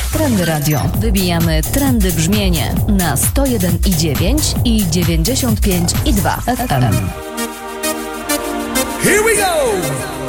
Trendy Radio. Wybijamy trendy brzmienie na 101,9 i 95,2 FM. Here we go!